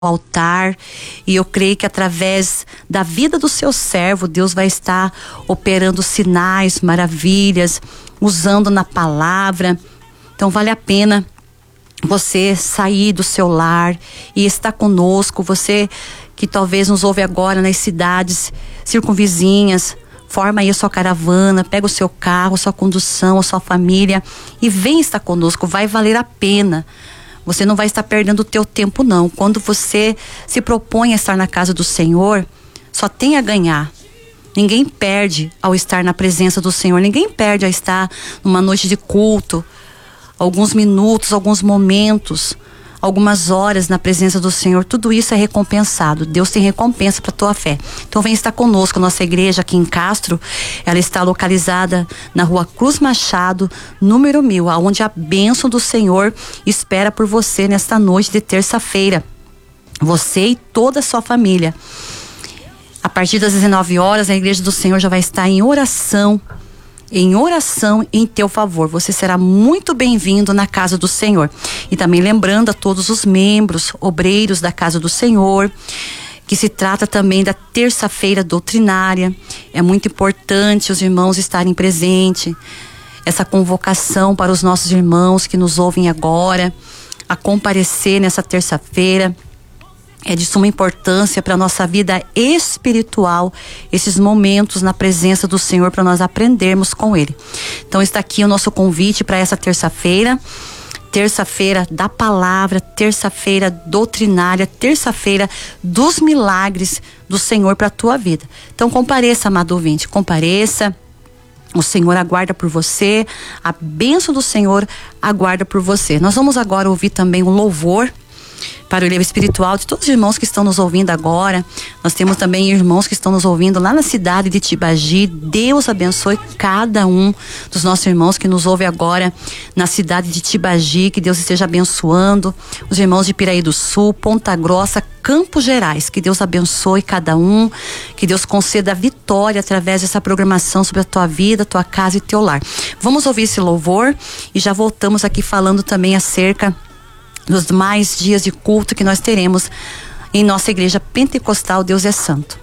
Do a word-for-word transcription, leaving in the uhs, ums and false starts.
altar, e eu creio que através da vida do seu servo, Deus vai estar operando sinais, maravilhas, usando na palavra. Então vale a pena você sair do seu lar e estar conosco. Você que talvez nos ouve agora nas cidades circunvizinhas, forma aí a sua caravana, pega o seu carro, a sua condução, a sua família e vem estar conosco. Vai valer a pena. Você não vai estar perdendo o teu tempo, não. Quando você se propõe a estar na casa do Senhor, só tem a ganhar. Ninguém perde ao estar na presença do Senhor. Ninguém perde ao estar numa noite de culto. Alguns minutos, alguns momentos, algumas horas na presença do Senhor. Tudo isso é recompensado. Deus tem recompensa para a tua fé. Então vem estar conosco. Nossa igreja aqui em Castro, ela está localizada na rua Cruz Machado, número mil, onde a bênção do Senhor espera por você nesta noite de terça-feira. Você e toda a sua família. A partir das dezenove horas, a igreja do Senhor já vai estar em oração. Em oração em teu favor. Você será muito bem-vindo na casa do Senhor. E também lembrando a todos os membros, obreiros da casa do Senhor, que se trata também da terça-feira doutrinária. É muito importante os irmãos estarem presentes. Essa convocação para os nossos irmãos que nos ouvem agora, a comparecer nessa terça-feira. É de suma importância para a nossa vida espiritual, esses momentos na presença do Senhor, para nós aprendermos com Ele. Então está aqui o nosso convite para essa terça-feira, terça-feira da palavra, terça-feira doutrinária, terça-feira dos milagres do Senhor para a tua vida. Então compareça, amado ouvinte, compareça. O Senhor aguarda por você, a bênção do Senhor aguarda por você. Nós vamos agora ouvir também um louvor para o livro espiritual de todos os irmãos que estão nos ouvindo agora. Nós temos também irmãos que estão nos ouvindo lá na cidade de Tibagi. Deus abençoe cada um dos nossos irmãos que nos ouve agora na cidade de Tibagi. Que Deus esteja abençoando os irmãos de Piraí do Sul, Ponta Grossa, Campos Gerais. Que Deus abençoe cada um, que Deus conceda vitória através dessa programação sobre a tua vida, tua casa e teu lar. Vamos ouvir esse louvor e já voltamos aqui falando também acerca dos mais dias de culto que nós teremos em nossa igreja pentecostal Deus é Santo.